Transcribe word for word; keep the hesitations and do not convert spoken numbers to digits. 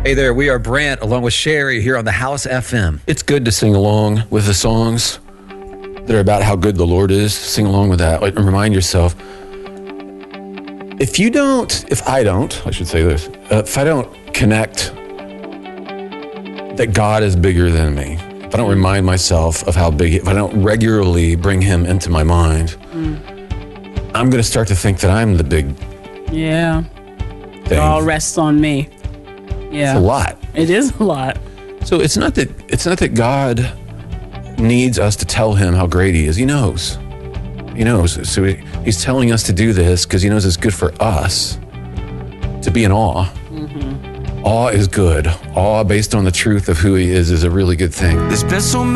Hey there, we are Brant along with Sherry here on the House F M. It's good to sing along with the songs that are about how good the Lord is. Sing along with that. Like, and remind yourself, if you don't, if I don't, I should say this, uh, if I don't connect that God is bigger than me, if I don't remind myself of how big, if I don't regularly bring him into my mind, mm. I'm going to start to think that I'm the big Yeah. thing. It all rests on me. Yeah. It's a lot. It is a lot. So it's not that it's not that God needs us to tell him how great he is. He knows. He knows. So he, he's telling us to do this because he knows it's good for us to be in awe. Mm-hmm. Awe is good. Awe based on the truth of who he is is a really good thing. There's been so